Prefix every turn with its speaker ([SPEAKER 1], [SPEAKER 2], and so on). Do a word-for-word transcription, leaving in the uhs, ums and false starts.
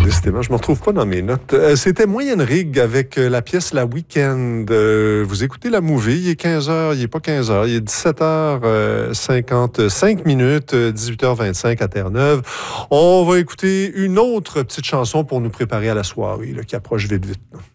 [SPEAKER 1] Décidément, je ne me retrouve pas dans mes notes. Euh, c'était Moyenne Rig avec euh, la pièce La Week-end. Euh, vous écoutez la movie, il est quinze heures, il n'est pas quinze heures, il est dix-sept heures cinquante-cinq minutes, dix-huit heures vingt-cinq à Terre-Neuve. On va écouter une autre petite chanson pour nous préparer à la soirée là, qui approche vite, vite.